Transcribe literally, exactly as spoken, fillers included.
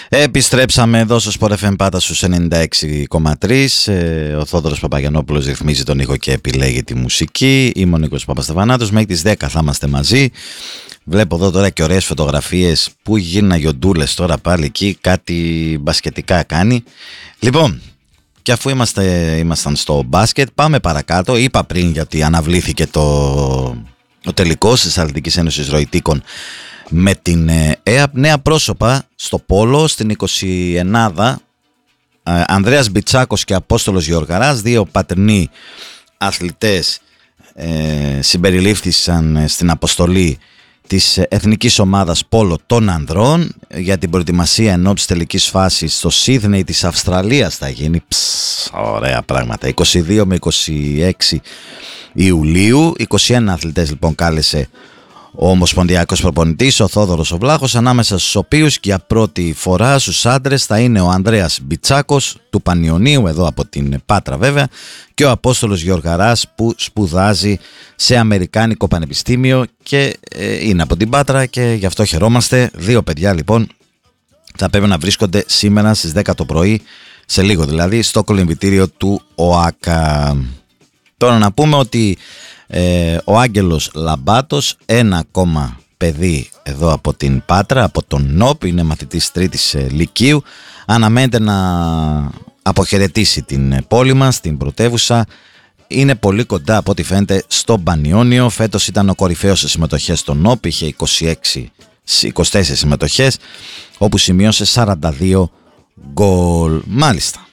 Επιστρέψαμε εδώ στο Sport εφ εμ Πάτα στους ενενήντα έξι κόμμα τρία. ε, Ο Θόδωρος Παπαγιαννόπουλος ρυθμίζει τον ήχο και επιλέγει τη μουσική. Είμαι ο Νίκος Παπαστεφανάτος. Μέχρι τις δέκα θα είμαστε μαζί. Βλέπω εδώ τώρα και ωραίες φωτογραφίες που γίνανε γιοντούλες τώρα πάλι εκεί. Κάτι μπασκετικά κάνει. Λοιπόν, και αφού είμαστε, ήμασταν στο μπάσκετ, πάμε παρακάτω. Είπα πριν γιατί αναβλήθηκε το, ο τελικός της Αθλητικής Ένωσης Ροητίκων με την ΕΑΠ. Νέα πρόσωπα στο πόλο, στην εικοσιενάδα, ε, Ανδρέας Μπιτσάκος και Απόστολος Γεωργαράς, δύο πατρινοί αθλητές, ε, συμπεριλήφθησαν στην αποστολή της εθνικής ομάδας πόλο των ανδρών για την προετοιμασία ενόψει τελικής φάσης στο Σίδνεϊ της Αυστραλίας. Θα γίνει Ψ, ωραία πράγματα, είκοσι δύο με είκοσι έξι Ιουλίου. είκοσι ένα αθλητές λοιπόν κάλεσε ο ομοσπονδιακός προπονητής, ο Θόδωρος ο Βλάχος, ανάμεσα στους οποίους για πρώτη φορά στους άντρες θα είναι ο Ανδρέας Μπιτσάκος του Πανιωνίου, εδώ από την Πάτρα βέβαια, και ο Απόστολος Γεωργαράς που σπουδάζει σε Αμερικάνικο Πανεπιστήμιο και ε, είναι από την Πάτρα και γι' αυτό χαιρόμαστε. Δύο παιδιά λοιπόν θα πρέπει να βρίσκονται σήμερα στις δέκα το πρωί, σε λίγο δηλαδή, στο κολυμβητήριο του ΟΑΚΑ. Τώρα να πούμε ότι Ε, ο Άγγελος Λαμπάτος, ένα ακόμα παιδί εδώ από την Πάτρα, από τον ΝΟΠ, είναι μαθητής τρίτης ε, λυκείου, αναμένεται να αποχαιρετήσει την πόλη μας, την πρωτεύουσα. Είναι πολύ κοντά από ό,τι φαίνεται στο Πανιόνιο. Φέτος ήταν ο κορυφαίος σε συμμετοχές στο ΝΟΠ, είχε είκοσι έξι, είκοσι τέσσερις συμμετοχές, όπου σημείωσε σαράντα δύο γκολ. Μάλιστα.